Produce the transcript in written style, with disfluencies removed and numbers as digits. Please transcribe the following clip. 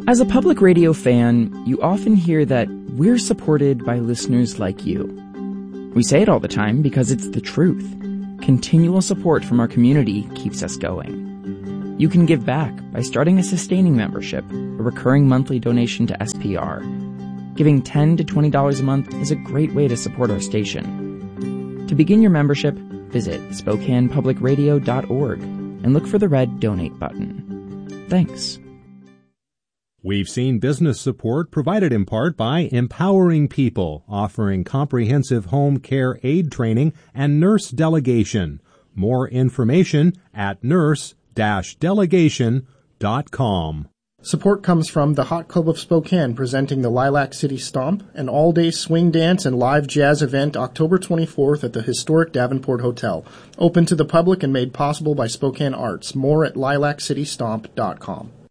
As a public radio fan, you often hear that we're supported by listeners like you. We say it all the time because it's the truth. Continual support from our community keeps us going. You can give back by starting a sustaining membership, a recurring monthly donation to SPR. Giving $10 to $20 a month is a great way to support our station. To begin your membership, visit SpokanePublicRadio.org and look for the red Donate button. Thanks. We've seen business support provided in part by Empowering People, offering comprehensive home care aid training and nurse delegation. More information at nurse-delegation.com. Support comes from the Hot Club of Spokane, presenting the Lilac City Stomp, an all-day swing dance and live jazz event October 24th at the historic Davenport Hotel. Open to the public and made possible by Spokane Arts. More at lilacitystomp.com.